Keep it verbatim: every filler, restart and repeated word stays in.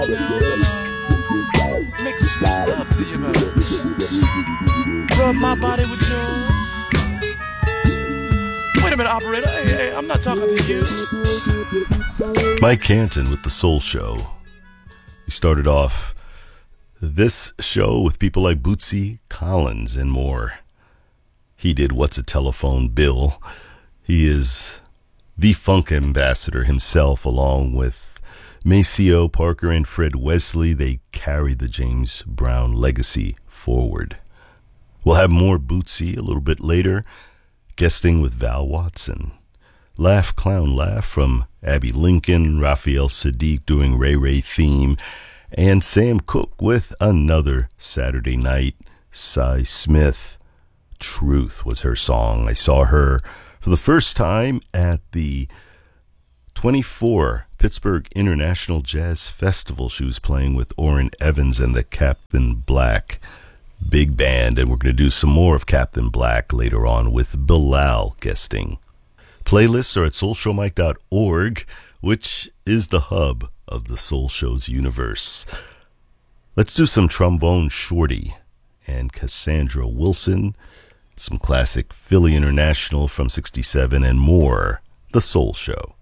nails and uh, make sweet love to you, baby. Rub my body with yours. Wait a minute, operator. Hey, hey, I'm not talking to you. Mike Canton with The Soul Show. We started off this show with people like Bootsy Collins and more. He did What's a Telephone Bill. He is the funk ambassador himself, along with Maceo Parker and Fred Wesley. They carry the James Brown legacy forward. We'll have more Bootsy a little bit later, guesting with Val Watson. Laugh Clown Laugh from Abby Lincoln, Raphael Sadiq doing Ray Ray theme, and Sam Cooke with another Saturday night. Cy Smith, Truth was her song. I saw her for the first time at the twenty-four Pittsburgh International Jazz Festival. She was playing with Orrin Evans and the Captain Black Big Band, and we're going to do some more of Captain Black later on with Bilal guesting. Playlists are at soul show mike dot org, which is the hub of the Soul Show's universe. Let's do some Trombone Shorty and Cassandra Wilson, some classic Philly International from sixty-seven, and more. The Soul Show.